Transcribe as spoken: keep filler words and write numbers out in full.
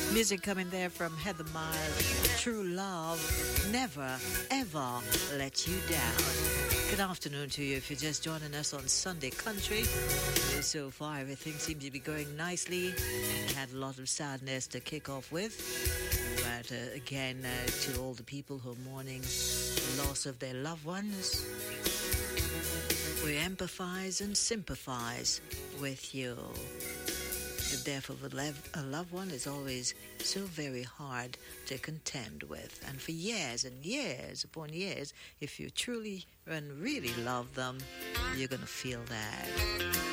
Music coming there from Heather Miles. True love never, ever let you down. Good afternoon to you if you're just joining us on Sunday Country. So far, everything seems to be going nicely. We had a lot of sadness to kick off with. But uh, again, uh, to all the people who are mourning the loss of their loved ones, we empathize and sympathize with you. The death of a, lev- a loved one is always so very hard to contend with. And for years and years upon years, if you truly and really love them, you're going to feel that.